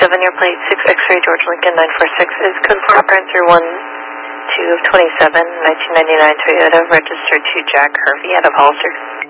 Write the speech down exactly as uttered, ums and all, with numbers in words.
twenty-seven, your plate six X-ray George Lincoln nine four six is confirmed answer one two of twenty-seven, nineteen ninety-nine Toyota, registered to Jack Hervey out of Hollister.